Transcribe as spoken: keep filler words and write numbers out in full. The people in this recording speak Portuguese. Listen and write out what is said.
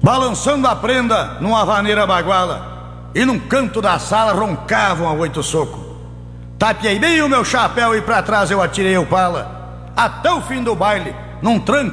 balançando a prenda numa vaneira baguala, e num canto da sala roncavam a oito socos. Tapiei bem o meu chapéu e pra trás eu atirei o pala, até o fim do baile, num tranco